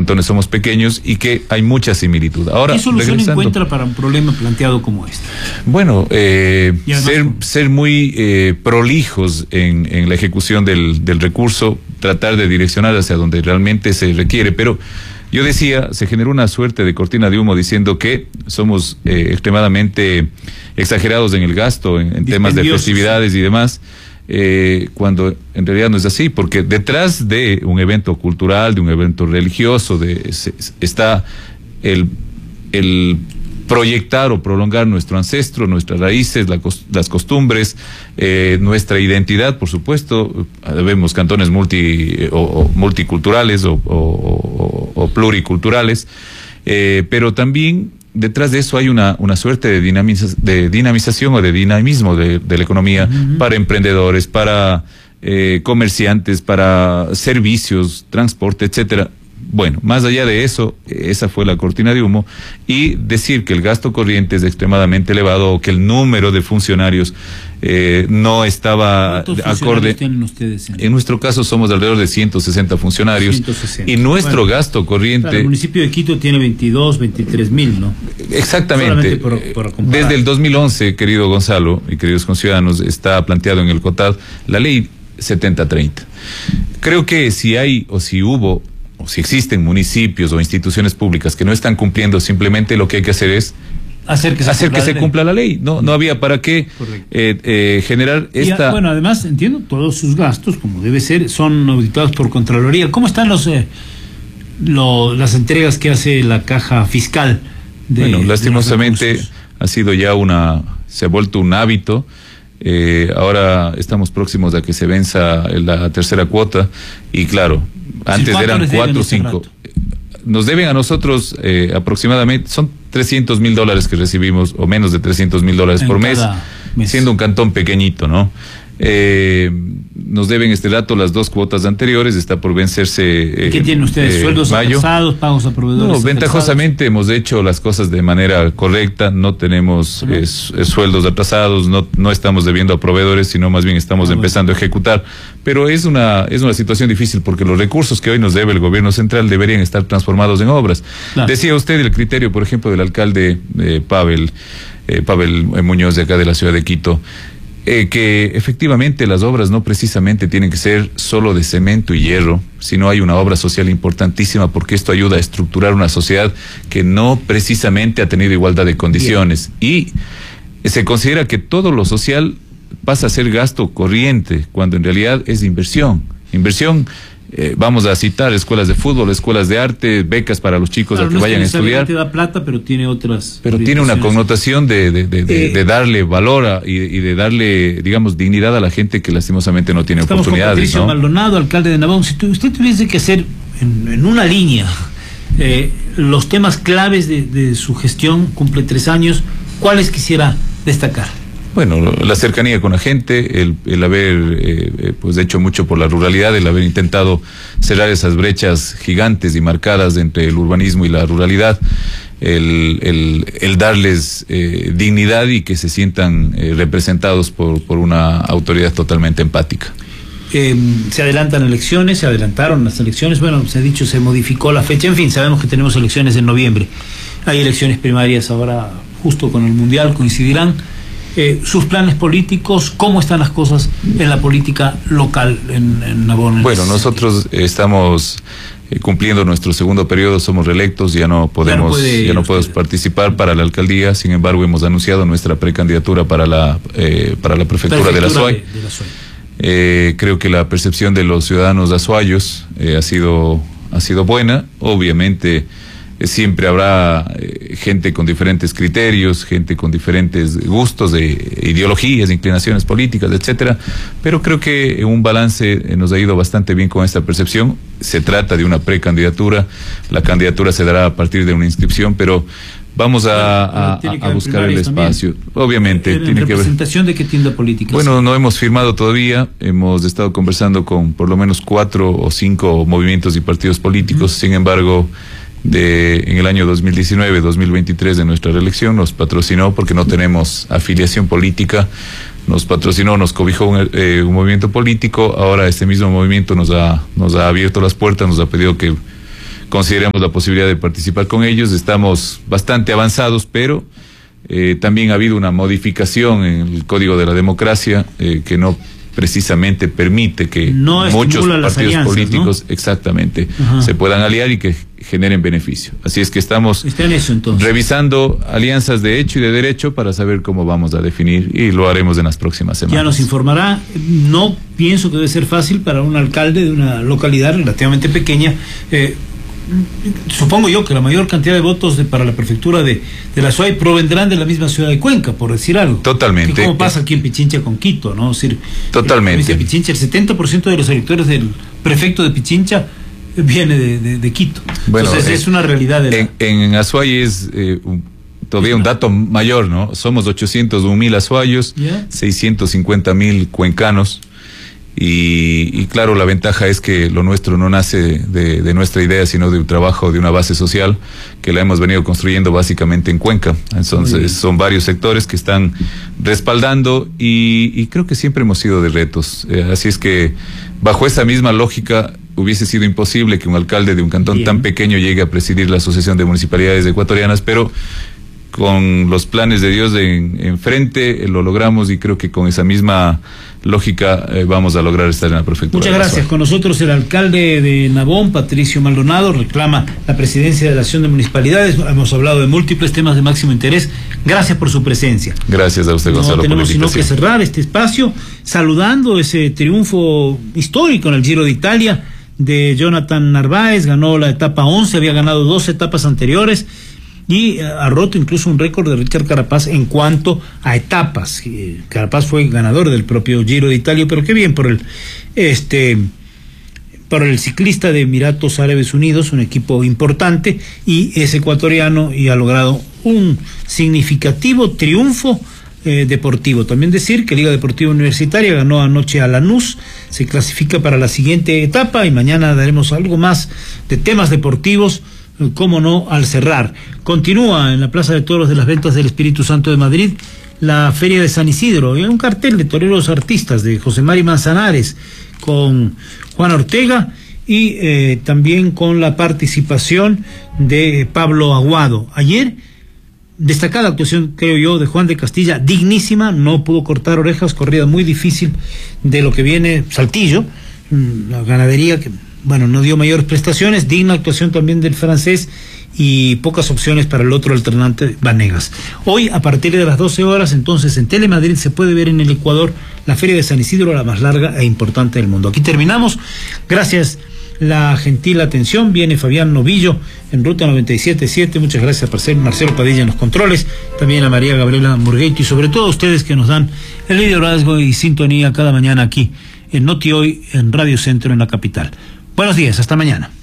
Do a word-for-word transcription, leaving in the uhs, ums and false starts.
cantones somos pequeños y que hay mucha similitud. Ahora, ¿qué solución encuentra para un problema planteado como este? Bueno, eh, además, ser, ser muy eh, prolijos en, en la ejecución del, del recurso, tratar de direccionar hacia donde realmente se requiere, pero yo decía, se generó una suerte de cortina de humo diciendo que somos eh, extremadamente exagerados en el gasto, en, en temas de festividades y demás, eh, cuando en realidad no es así, porque detrás de un evento cultural, de un evento religioso, de, se, está el, el proyectar o prolongar nuestro ancestro, nuestras raíces, la, las costumbres, eh, nuestra identidad, por supuesto. Vemos cantones multi o, o multiculturales o, o, o pluriculturales, eh, pero también detrás de eso hay una, una suerte de, dinamiza, de dinamización o de dinamismo de, de la economía uh-huh. para emprendedores, para eh, comerciantes, para servicios, transporte, etcétera. Bueno, más allá de eso, esa fue la cortina de humo, y decir que el gasto corriente es extremadamente elevado o que el número de funcionarios eh, no estaba acorde. Tienen ustedes en... en nuestro caso somos alrededor de ciento sesenta funcionarios ciento sesenta. Y nuestro bueno, gasto corriente... Claro, el municipio de Quito tiene veintidós, veintitrés mil, ¿no? Exactamente. Por, por Desde el dos mil once, querido Gonzalo y queridos conciudadanos, está planteado en el C O T A D la ley setenta treinta. Creo que si hay o si hubo o si existen municipios o instituciones públicas que no están cumpliendo, simplemente lo que hay que hacer es hacer que se, hacer cumpla, que se cumpla la ley. No, no había para qué eh, eh, generar esta... Y, bueno, además, entiendo, todos sus gastos, como debe ser, son auditados por Contraloría. ¿Cómo están los, eh, lo, las entregas que hace la caja fiscal? De, bueno, lastimosamente ha sido ya una... se ha vuelto un hábito. Eh, ahora estamos próximos a que se venza la tercera cuota y claro, antes eran cuatro o cinco. Nos deben a nosotros eh, aproximadamente, son trescientos mil dólares que recibimos, o menos de trescientos mil dólares por mes, mes, siendo un cantón pequeñito, ¿no? Eh, nos deben este dato las dos cuotas anteriores, está por vencerse. Eh, ¿Qué tienen ustedes? Eh, ¿Sueldos atrasados, pagos a proveedores? No, ventajosamente hemos hecho las cosas de manera correcta, no tenemos ¿no? es, es sueldos atrasados, no, no estamos debiendo a proveedores, sino más bien estamos ah, empezando bueno. a ejecutar. Pero es una, es una situación difícil porque los recursos que hoy nos debe el gobierno central deberían estar transformados en obras. Claro. Decía usted el criterio, por ejemplo, del alcalde eh, Pavel, eh, Pavel Muñoz de acá de la ciudad de Quito. Eh, que efectivamente las obras no precisamente tienen que ser solo de cemento y hierro, sino hay una obra social importantísima porque esto ayuda a estructurar una sociedad que no precisamente ha tenido igualdad de condiciones. Bien. Y se considera que todo lo social pasa a ser gasto corriente, cuando en realidad es inversión. Inversión, eh, vamos a citar escuelas de fútbol, escuelas de arte, becas para los chicos claro, a que no vayan a estudiar. Da plata, pero tiene otras. Pero tiene una connotación de, de, de, de, eh, de darle valor a, y, y de darle, digamos, dignidad a la gente que lastimosamente no tiene estamos oportunidades. Con Patricio ¿no? Maldonado, alcalde de Navón, si tu, usted tuviese que hacer en, en una línea eh, los temas claves de, de su gestión, cumple tres años, ¿cuáles quisiera destacar? Bueno, la cercanía con la gente, el, el haber eh, pues hecho mucho por la ruralidad, el haber intentado cerrar esas brechas gigantes y marcadas entre el urbanismo y la ruralidad, el, el, el darles eh, dignidad y que se sientan eh, representados por, por una autoridad totalmente empática. Eh, se adelantan elecciones, se adelantaron las elecciones, bueno, se ha dicho, se modificó la fecha, en fin, sabemos que tenemos elecciones en noviembre, hay elecciones primarias ahora justo con el Mundial, coincidirán. Eh, sus planes políticos, cómo están las cosas en la política local en, en Navón. Bueno, nosotros estamos eh, cumpliendo nuestro segundo periodo, somos reelectos, ya no podemos, ya no, puede, ya no podemos participar para la alcaldía, sin embargo hemos anunciado nuestra precandidatura para la eh, para la prefectura, prefectura de la Azuay. De, de la Azuay. Eh, creo que la percepción de los ciudadanos azuayos eh, ha sido ha sido buena, obviamente. Siempre habrá eh, gente con diferentes criterios, gente con diferentes gustos de ideologías, inclinaciones políticas, etcétera, pero creo que un balance eh, nos ha ido bastante bien con esta percepción. Se trata de una precandidatura, la candidatura se dará a partir de una inscripción, pero vamos a, a, a buscar el espacio. También. Obviamente. ¿En tiene representación que ver... de qué tienda política? Bueno, sí. No hemos firmado todavía, hemos estado conversando con por lo menos cuatro o cinco movimientos y partidos políticos, uh-huh. Sin embargo... De, en el año dos mil diecinueve, dos mil veintitrés de nuestra reelección nos patrocinó, porque no tenemos afiliación política, nos patrocinó, nos cobijó un, eh, un movimiento político. Ahora este mismo movimiento nos ha, nos ha abierto las puertas, nos ha pedido que consideramos la posibilidad de participar con ellos. Estamos bastante avanzados, pero eh, también ha habido una modificación en el Código de la Democracia eh, que no precisamente permite que no muchos partidos alianzas, políticos, ¿no? exactamente, Ajá. se puedan aliar y que generen beneficio. Así es que estamos Está en eso, entonces. revisando alianzas de hecho y de derecho para saber cómo vamos a definir, y lo haremos en las próximas semanas. Ya nos informará. No pienso que debe ser fácil para un alcalde de una localidad relativamente pequeña. Eh, supongo yo que la mayor cantidad de votos de, para la prefectura de, de la Suay provendrán de la misma ciudad de Cuenca, por decir algo. Totalmente. Que como pasa aquí en Pichincha con Quito, ¿no? Es decir, Totalmente. En Pichincha, el setenta por ciento de los electores del prefecto de Pichincha viene de, de, de Quito. Bueno, entonces eh, es una realidad de la... en, en Azuay es eh, un, todavía un dato mayor, ¿no? Somos ochocientos un mil azuayos, ¿Ya? seiscientos cincuenta mil cuencanos. Y, y claro, la ventaja es que lo nuestro no nace de, de nuestra idea, sino de un trabajo, de una base social que la hemos venido construyendo básicamente en Cuenca. Entonces son varios sectores que están respaldando, y, y creo que siempre hemos sido de retos. Eh, así es que bajo esa misma lógica hubiese sido imposible que un alcalde de un cantón Bien. tan pequeño llegue a presidir la Asociación de Municipalidades Ecuatorianas, pero con los planes de Dios enfrente eh, lo logramos, y creo que con esa misma lógica eh, vamos a lograr estar en la prefectura. Muchas gracias. Con nosotros el alcalde de Nabón, Patricio Maldonado, reclama la presidencia de la Asociación de Municipalidades. Hemos hablado de múltiples temas de máximo interés. Gracias por su presencia. Gracias a usted, Gonzalo. No tenemos por la sino que cerrar este espacio saludando ese triunfo histórico en el Giro de Italia de Jonathan Narváez. Ganó la etapa once, había ganado dos etapas anteriores, y ha roto incluso un récord de Richard Carapaz en cuanto a etapas. Carapaz fue ganador del propio Giro de Italia, pero qué bien por el este por el ciclista de Emiratos Árabes Unidos, un equipo importante, y es ecuatoriano y ha logrado un significativo triunfo eh, deportivo. También decir que Liga Deportiva Universitaria ganó anoche a Lanús, se clasifica para la siguiente etapa, y mañana daremos algo más de temas deportivos, cómo no, al cerrar. Continúa en la Plaza de Toros de las Ventas del Espíritu Santo de Madrid la Feria de San Isidro, y un cartel de toreros artistas de José Mari Manzanares con Juan Ortega, y eh, también con la participación de Pablo Aguado. Ayer, destacada actuación, creo yo, de Juan de Castilla, dignísima, no pudo cortar orejas, corrida muy difícil de lo que viene Saltillo, la ganadería que, bueno, no dio mayores prestaciones, digna actuación también del francés, y pocas opciones para el otro alternante, Vanegas. Hoy, a partir de las doce horas, entonces, en Telemadrid se puede ver en el Ecuador la Feria de San Isidro, la más larga e importante del mundo. Aquí terminamos. Gracias la gentil atención. Viene Fabián Novillo en Ruta noventa y siete punto siete. Muchas gracias a Marcelo Padilla en los controles, también a María Gabriela Murgueito, y sobre todo a ustedes que nos dan el liderazgo y sintonía cada mañana aquí en Noti Hoy, en Radio Centro, en la capital. Buenos días, hasta mañana.